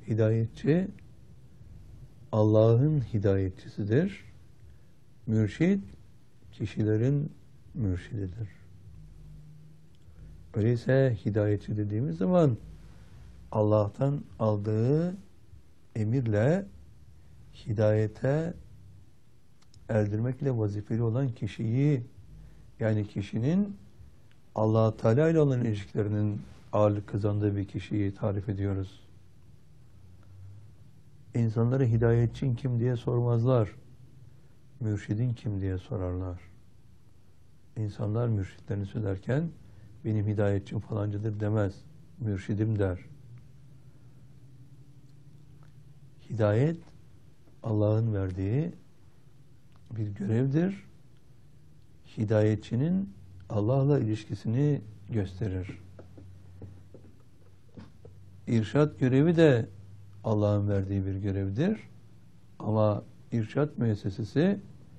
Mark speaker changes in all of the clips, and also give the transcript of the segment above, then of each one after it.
Speaker 1: Hidayetçi Allah'ın hidayetçisidir. Mürşid kişilerin mürşididir. Öyleyse hidayetçi dediğimiz zaman Allah'tan aldığı emirle hidayete erdirmekle vazifeli olan kişiyi, yani kişinin Allah Teala ile olan ilişkilerinin ağırlık kazandığı bir kişiyi tarif ediyoruz. İnsanlara hidayetçin kim diye sormazlar. Mürşidin kim diye sorarlar. İnsanlar mürşitlerini söylerken benim hidayetçim falancıdır demez. Mürşidim der. Hidayet Allah'ın verdiği bir görevdir. Hidayetçinin Allah'la ilişkisini gösterir. İrşad görevi de Allah'ın verdiği bir görevdir. Ama irşad müessesesi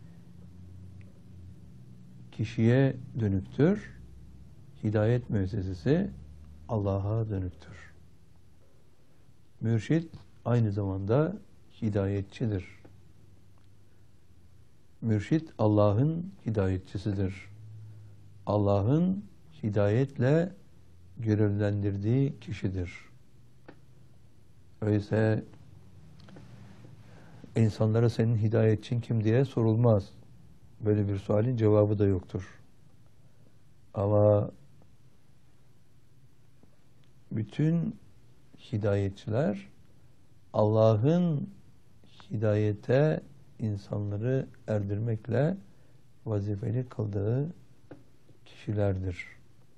Speaker 1: kişiye dönüktür. Hidayet müessesesi Allah'a dönüktür. Mürşid aynı zamanda hidayetçidir. Mürşid Allah'ın hidayetçisidir. Allah'ın hidayetle görevlendirdiği kişidir. Öyleyse insanlara senin hidayetçin kim diye sorulmaz. Böyle bir sualin cevabı da yoktur. Ama bütün hidayetçiler Allah'ın hidayete insanları erdirmekle vazifeli kıldığı kişilerdir.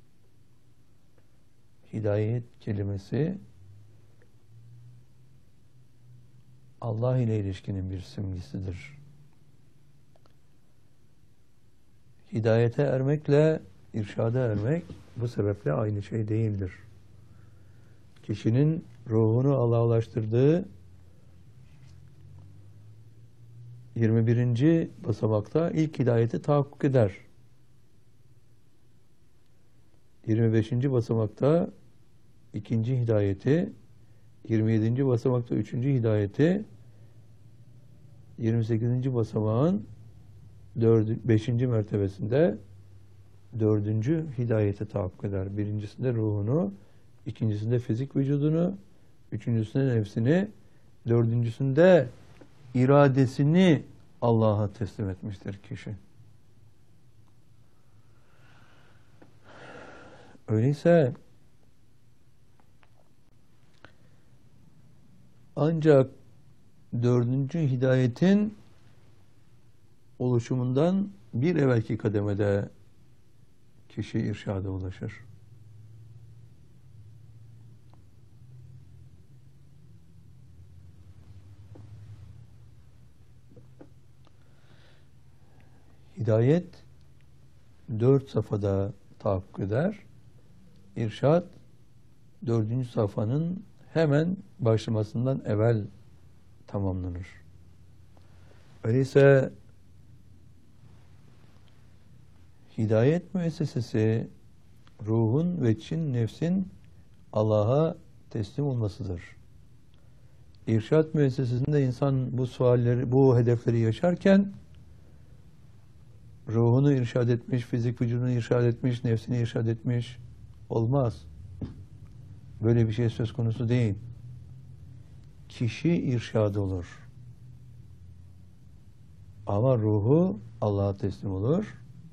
Speaker 1: Hidayet kelimesi Allah ile ilişkinin bir simgesidir. Hidayete ermekle irşada ermek bu sebeple aynı şey değildir. Kişinin ruhunu Allah'a ulaştırdığı 21. basamakta ilk hidayeti tahakkuk eder. 25. basamakta ikinci hidayeti, 27. basamakta üçüncü hidayeti, 28. basamağın 5. mertebesinde 4. hidayeti tahakkuk eder. Birincisinde ruhunu, ikincisinde fizik vücudunu, üçüncüsünde nefsini, dördüncüsünde iradesini Allah'a teslim etmiştir kişi. Öyleyse ancak 4. hidayetin oluşumundan bir evvelki kademede kişi irşada ulaşır. Hidayet 4 safhada tahakkuk eder. İrşad 4. safhanın hemen başlamasından evvel tamamlanır. Öyleyse hidayet müessesesi ruhun ve nefsin Allah'a teslim olmasıdır. İrşad müessesesinde insan bu sualleri, bu hedefleri yaşarken ruhunu irşad etmiş, fizik vücudunu irşad etmiş, nefsini irşad etmiş olmaz. Böyle bir şey söz konusu değil. Kişi irşad olur. Ama ruhu Allah'a teslim olur.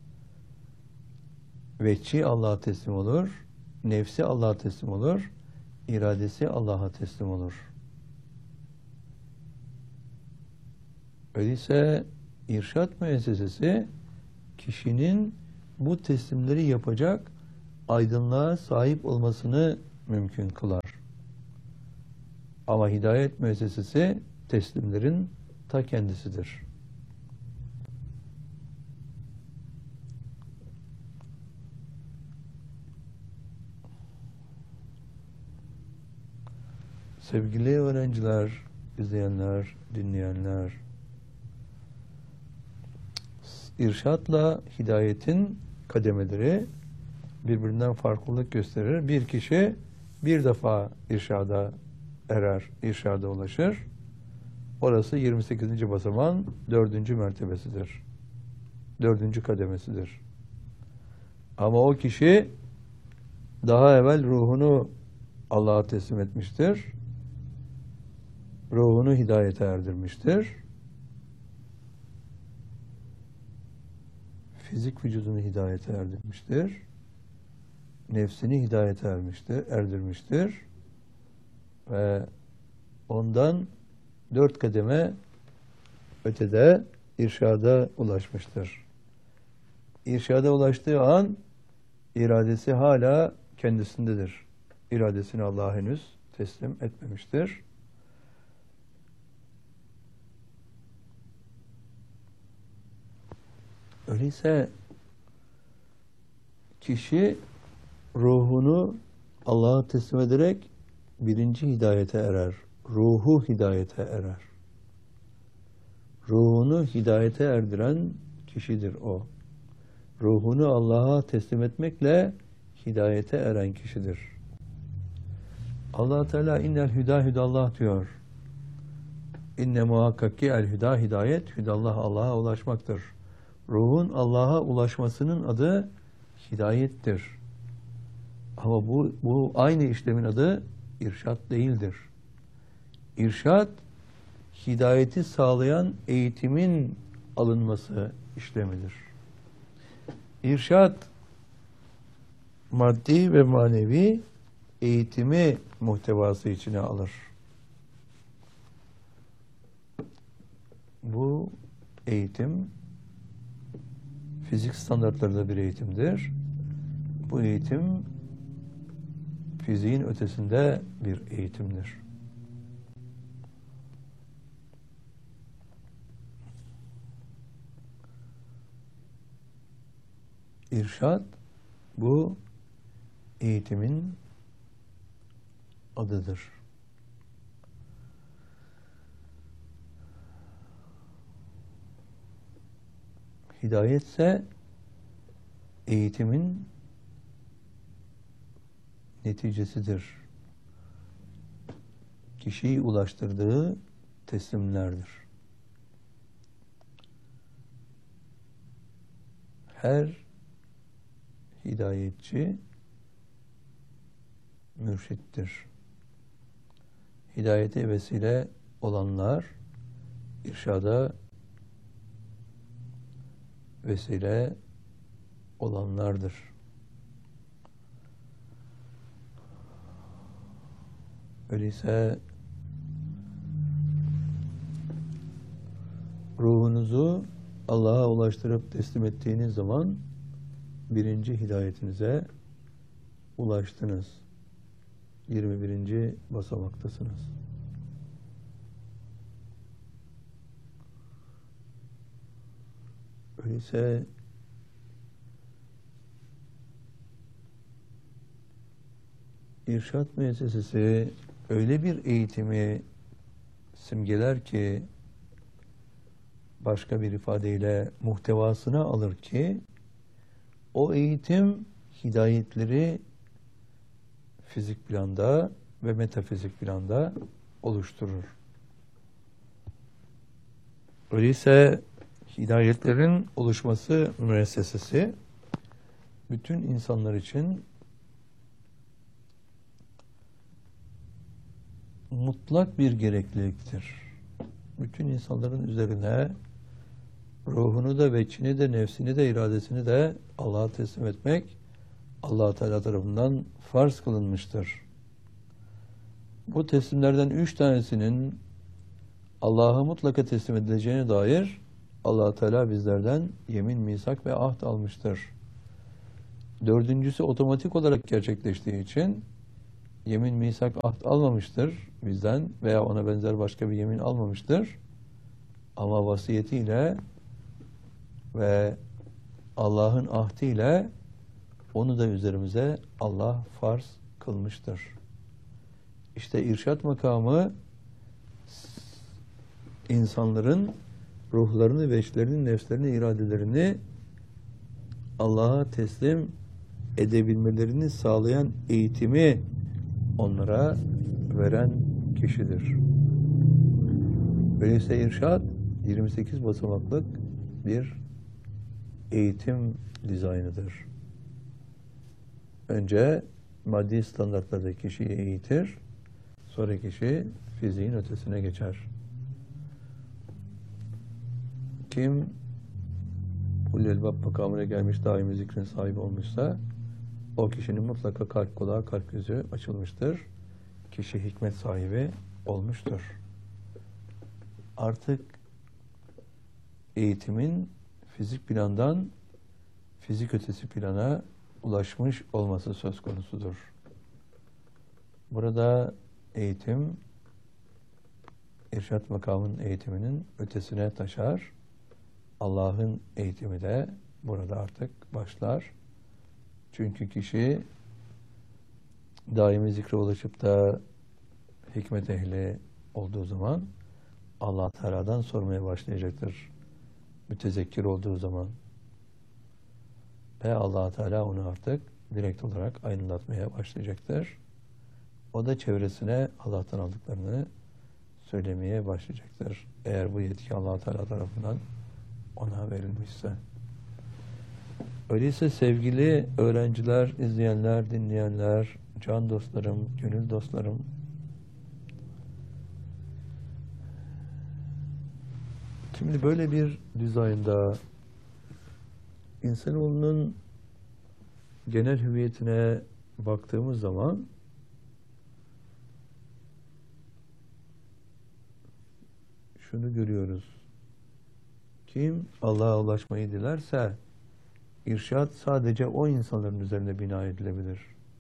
Speaker 1: Veçi Allah'a teslim olur. Nefsi Allah'a teslim olur. İradesi Allah'a teslim olur. Öyleyse irşad müessesesi kişinin bu teslimleri yapacak aydınlığa sahip olmasını mümkün kılar. Ama hidayet müessesesi teslimlerin ta kendisidir. Sevgili öğrenciler, izleyenler, dinleyenler, irşatla hidayetin kademeleri birbirinden farklılık gösterir. Bir kişi bir defa irşada erer, irşada ulaşır. Orası 28. basamağın 4. mertebesidir. 4. kademesidir. Ama o kişi daha evvel ruhunu Allah'a teslim etmiştir. Ruhunu hidayete erdirmiştir. Fizik vücudunu hidayete erdirmiştir. Nefsini hidayete erdirmiştir. Ve ondan 4 kademe ötede irşada ulaşmıştır. İrşada ulaştığı an iradesi hala kendisindedir. İradesini Allah'a henüz teslim etmemiştir. Öyleyse kişi ruhunu Allah'a teslim ederek birinci hidayete erer. Ruhu hidayete erer. Ruhunu hidayete erdiren kişidir o. Ruhunu Allah'a teslim etmekle hidayete eren kişidir. Allah Teala innel hüda hüdallah diyor. İnne muhakkak ki el hüda hidayet, hüdallah Allah'a ulaşmaktır. Ruhun Allah'a ulaşmasının adı hidayettir. Ama bu aynı işlemin adı irşat değildir. İrşat, hidayeti sağlayan eğitimin alınması işlemidir. İrşat, maddi ve manevi eğitimi muhtevası içine alır. Bu eğitim, fizik standartlarında bir eğitimdir. Bu eğitim, fiziğin ötesinde bir eğitimdir. İrşad, bu eğitimin adıdır. Hidayet ise eğitimin neticesidir. Kişiyi ulaştırdığı teslimlerdir. Her hidayetçi mürşittir. Hidayete vesile olanlar irşada vesile olanlardır. Öyleyse ruhunuzu Allah'a ulaştırıp teslim ettiğiniz zaman birinci hidayetinize ulaştınız. 21. basamaktasınız. Öyleyse İrşad müessesesi öyle bir eğitimi simgeler ki, başka bir ifadeyle muhtevasına alır ki, o eğitim hidayetleri fizik planda ve metafizik planda oluşturur. Öyleyse hidayetlerin oluşması müessesesi bütün insanlar için mutlak bir gerekliliktir. Bütün insanların üzerine ruhunu da, veçhini de, nefsini de, iradesini de Allah'a teslim etmek Allah Teala tarafından farz kılınmıştır. Bu teslimlerden 3 tanesinin Allah'a mutlaka teslim edileceğine dair Allah Teala bizlerden yemin, misak ve ahd almıştır. 4.'sü otomatik olarak gerçekleştiği için yemin, misak, ahd almamıştır bizden veya ona benzer başka bir yemin almamıştır. Ama vasiyetiyle ve Allah'ın ahdiyle onu da üzerimize Allah farz kılmıştır. İşte irşat makamı insanların ruhlarını, veçlerini, nefslerini, iradelerini Allah'a teslim edebilmelerini sağlayan eğitimi onlara veren kişidir. Öyleyse irşad 28 basamaklık bir eğitim dizaynıdır. Önce maddi standartlarda kişiyi eğitir, sonra kişi fiziğin ötesine geçer. Kim Ulul Elbab makamına gelmiş, daimi zikrin sahibi olmuşsa, o kişinin mutlaka kalp kulağı, kalp gözü açılmıştır. Kişi hikmet sahibi olmuştur. Artık eğitimin fizik plandan fizik ötesi plana ulaşmış olması söz konusudur. Burada eğitim, irşad makamının eğitiminin ötesine taşar. Allah'ın eğitimi de burada artık başlar. Çünkü kişi daimi zikre ulaşıp da hikmet ehli olduğu zaman Allah Teala'dan sormaya başlayacaktır. Mütezekkir olduğu zaman. Ve Allah Teala onu artık direkt olarak aydınlatmaya başlayacaktır. O da çevresine Allah'tan aldıklarını söylemeye başlayacaktır. Eğer bu yetki Allah Teala tarafından ona verilmişse. Öyleyse sevgili öğrenciler, izleyenler, dinleyenler, can dostlarım, gönül dostlarım, şimdi böyle bir dizaynda insanoğlunun genel hüviyetine baktığımız zaman şunu görüyoruz. Kim Allah'a ulaşmayı dilerse irşad sadece o insanların üzerine bina edilebilir.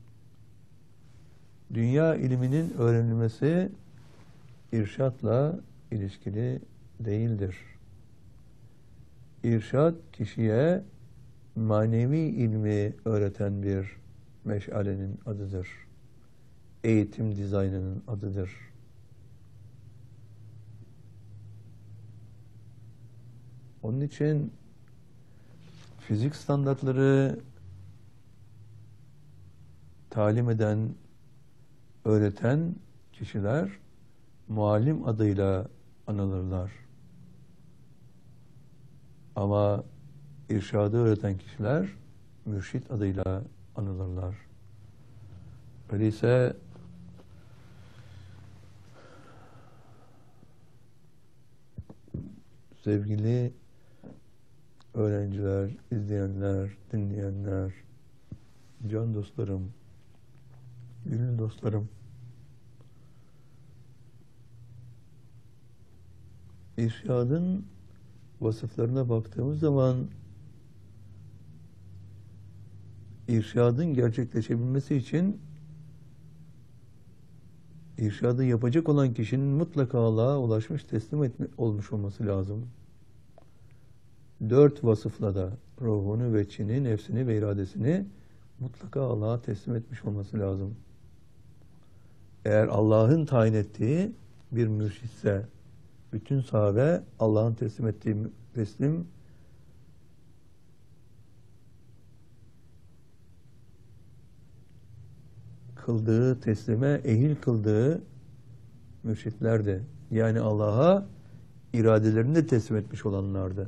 Speaker 1: Dünya ilminin öğrenilmesi irşatla ilişkili değildir. İrşad kişiye manevi ilmi öğreten bir meşalenin adıdır. Eğitim dizaynının adıdır. Onun için fizik standartları talim eden, öğreten kişiler muallim adıyla anılırlar. Ama irşadı öğreten kişiler mürşit adıyla anılırlar. Öyleyse sevgili öğrenciler, izleyenler, dinleyenler, can dostlarım, gönül dostlarım, irşadın vasıflarına baktığımız zaman irşadın gerçekleşebilmesi için irşadı yapacak olan kişinin mutlaka Allah'a ulaşmış, teslim olmuş olması lazım. 4 vasıfla da ruhunu ve içini, nefsini ve iradesini mutlaka Allah'a teslim etmiş olması lazım. Eğer Allah'ın tayin ettiği bir mürşitse, bütün sahabe Allah'ın teslim ettiği kıldığı, teslime ehil kıldığı mürşitlerdi. Yani Allah'a iradelerini de teslim etmiş olanlardı.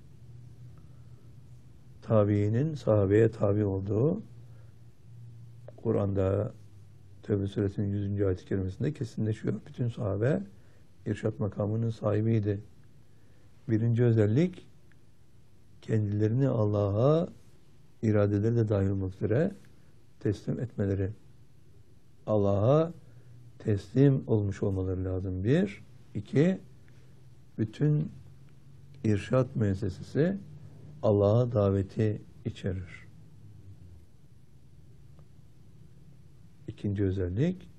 Speaker 1: Tabiinin sahabeye tabi olduğu, Kur'an'da Tevbe suresinin 100. ayet-i kerimesinde kesinleşiyor. Bütün sahabe irşad makamının sahibiydi. Birinci özellik, kendilerini Allah'a iradeleri de dahil olmak üzere teslim etmeleri. Allah'a teslim olmuş olmaları lazım. 1. 2. Bütün irşad müessesesi Allah'a daveti içerir. İkinci özellik,